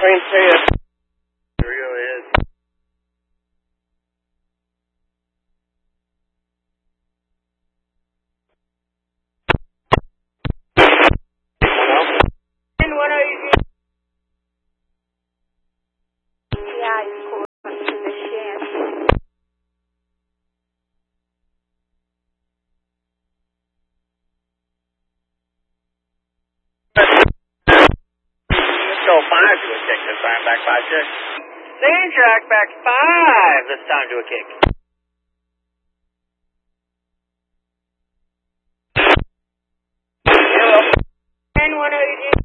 Train 10. It really is. And what are you doing? Yeah, it's cool. Position. Let's go 5 to a kick this time, back 5 check. Same track, back 5. This time to a kick. And what are you doing?